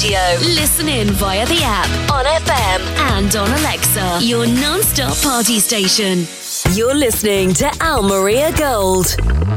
Radio. Listen in via the app, on FM, and on Alexa. Your non-stop party station. You're listening to Al Maria Gold.